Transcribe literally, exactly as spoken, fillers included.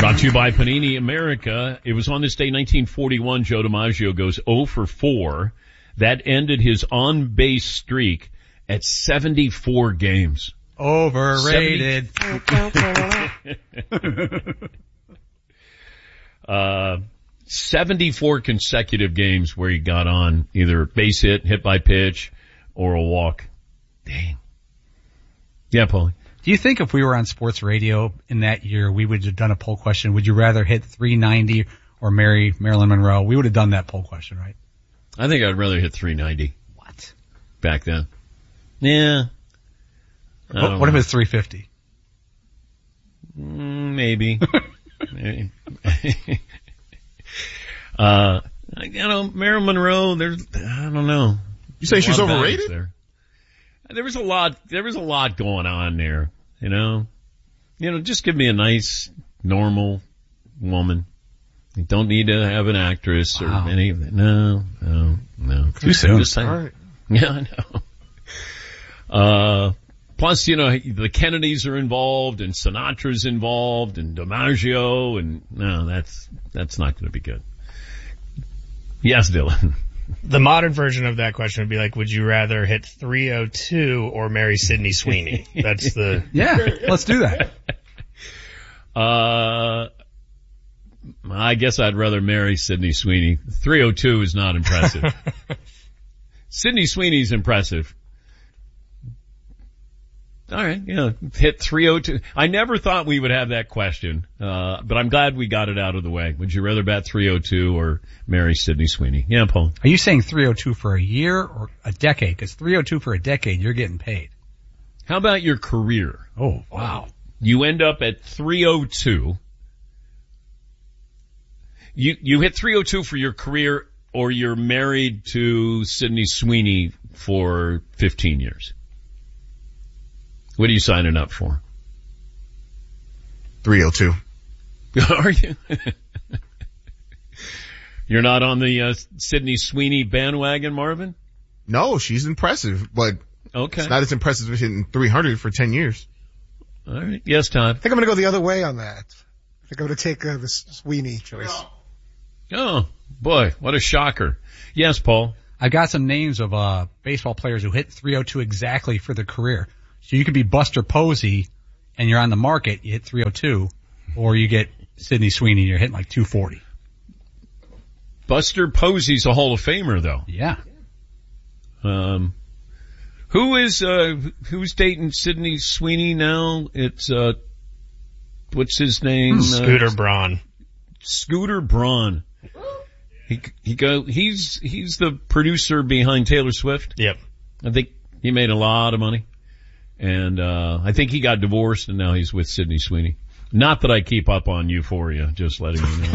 Brought to you by Panini America. It was on this day, nineteen forty-one, Joe DiMaggio goes oh for four. That ended his on-base streak at seventy-four games. Overrated. uh, seventy-four consecutive games where he got on either base hit, hit by pitch, or a walk. Dang. Yeah, Paulie. Do you think if we were on sports radio in that year, we would have done a poll question? Would you rather hit three ninety or marry Marilyn Monroe? We would have done that poll question, right? I think I'd rather hit three ninety. What? Back then. Yeah. What, what if it's three fifty? Mm, maybe. maybe. uh, you know, Marilyn Monroe, there's, I don't know. You say she's overrated? There. there was a lot, there was a lot going on there, you know. You know, just give me a nice, normal woman. You don't need to have an actress wow. or any of that. No, no, no. Too soon. Just saying. All right. Yeah, I know. Uh, plus, you know, the Kennedys are involved and Sinatra's involved and DiMaggio and no, that's, that's not going to be good. Yes, Dylan. The modern version of that question would be like, would you rather hit three oh two or marry Sydney Sweeney? That's the... Yeah, let's do that. Uh, I guess I'd rather marry Sydney Sweeney. three oh two is not impressive. Sydney Sweeney's impressive. All right, yeah, hit three oh two. I never thought we would have that question, uh, but I'm glad we got it out of the way. Would you rather bat three oh two or marry Sydney Sweeney? Yeah, Paul. Are you saying three oh two for a year or a decade? Because three oh two for a decade, you're getting paid. How about your career? Oh, wow. You end up at three oh two. You, you hit three oh two for your career or you're married to Sydney Sweeney for fifteen years. What are you signing up for? three oh two. Are you? You're not on the uh, Sydney Sweeney bandwagon, Marvin? No, she's impressive, but okay. It's not as impressive as hitting three hundred for ten years. All right. Yes, Todd. I think I'm going to go the other way on that. I think I'm going to take uh, the Sweeney choice. Oh, boy, what a shocker. Yes, Paul. I've got some names of uh baseball players who hit three oh two exactly for their career. So you could be Buster Posey and you're on the market, you hit three oh two, or you get Sydney Sweeney, you're hitting like two forty. Buster Posey's a Hall of Famer though. Yeah. Um, who is, uh, who's dating Sydney Sweeney now? It's, uh, what's his name? Scooter uh, Braun. Scooter Braun. He, he go, he's, he's the producer behind Taylor Swift. Yep. I think he made a lot of money. And, uh, I think he got divorced and now he's with Sydney Sweeney. Not that I keep up on Euphoria, just letting you know.